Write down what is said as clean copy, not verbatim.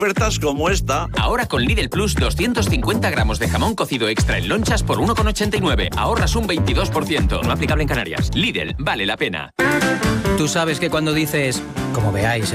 ofertas como esta. Ahora con Lidl Plus 250 gramos de jamón cocido extra en lonchas por 1,89. Ahorras un 22%. No aplicable en Canarias. Lidl, vale la pena. Tú sabes que cuando dices, como veáis,